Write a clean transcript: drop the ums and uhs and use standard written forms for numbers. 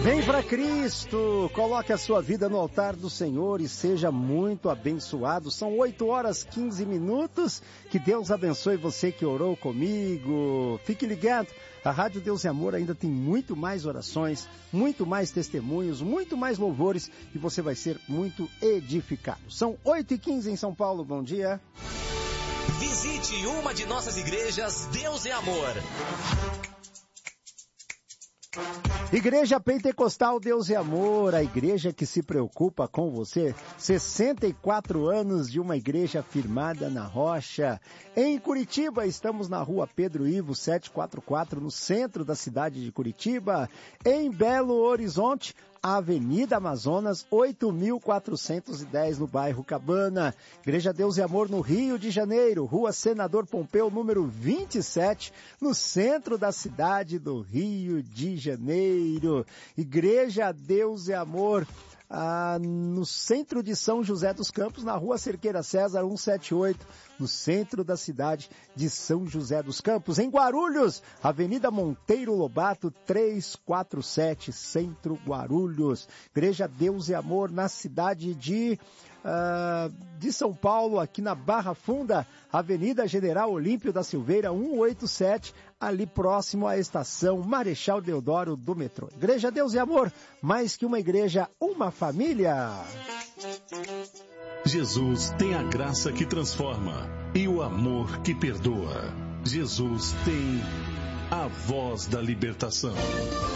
Vem para Cristo, coloque a sua vida no altar do Senhor e seja muito abençoado. São 8h15. Que Deus abençoe você que orou comigo. Fique ligado, a Rádio Deus e Amor ainda tem muito mais orações, muito mais testemunhos, muito mais louvores e você vai ser muito edificado. São 8h15 em São Paulo, bom dia. Visite uma de nossas igrejas Deus é Amor. Igreja Pentecostal Deus é Amor, a igreja que se preocupa com você. 64 anos de uma igreja firmada na rocha. Em Curitiba, estamos na rua Pedro Ivo 744, no centro da cidade de Curitiba. Em Belo Horizonte, Avenida Amazonas, 8.410, no bairro Cabana. Igreja Deus e Amor no Rio de Janeiro, Rua Senador Pompeu, número 27, no centro da cidade do Rio de Janeiro. Igreja Deus e Amor no centro de São José dos Campos, na Rua Cerqueira César 178, no centro da cidade de São José dos Campos. Em Guarulhos, Avenida Monteiro Lobato 347, Centro Guarulhos. Igreja Deus e Amor na cidade de São Paulo, aqui na Barra Funda, Avenida General Olímpio da Silveira 187, ali próximo à estação Marechal Deodoro do metrô. Igreja Deus e Amor, mais que uma igreja, uma família. Jesus tem a graça que transforma e o amor que perdoa. Jesus tem a voz da libertação.